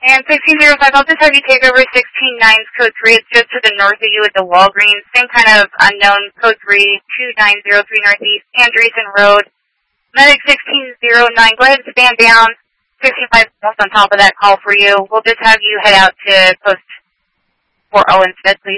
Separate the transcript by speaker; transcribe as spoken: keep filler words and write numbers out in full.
Speaker 1: And sixteen oh five, I'll just have you take over sixteen nine's code three. It's just to the north of you at the Walgreens. Same kind of unknown, code three, two nine zero three Northeast, Andreessen Road. Medic sixteen oh nine, go ahead and stand down. sixteen five on top of that call for you. We'll just have you head out to post four oh instead, please.